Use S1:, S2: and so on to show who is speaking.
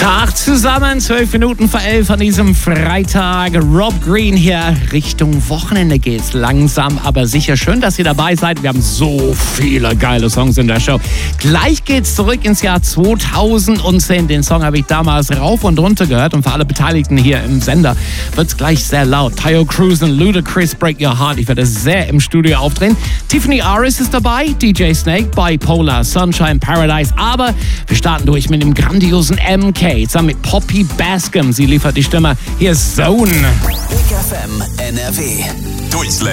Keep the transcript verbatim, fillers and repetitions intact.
S1: Tag zusammen, zwölf Minuten vor elf an diesem Freitag. Rob Green hier, Richtung Wochenende geht's langsam, aber sicher. Schön, dass ihr dabei seid. Wir haben so viele geile Songs in der Show. Gleich geht's zurück ins Jahr zweitausendzehn. Den Song habe ich damals rauf und runter gehört und für alle Beteiligten hier im Sender wird's gleich sehr laut. Taio Cruz und Ludacris, Break Your Heart. Ich werde sehr im Studio aufdrehen. Tiffany Aris ist dabei, D J Snake, Bipolar, Sunshine Paradise. Aber wir starten durch mit dem grandiosen M K. Zusammen mit Poppy Bascom. Sie liefert die Stimme. Hier ist Zone.
S2: Big F M N R W. Durchs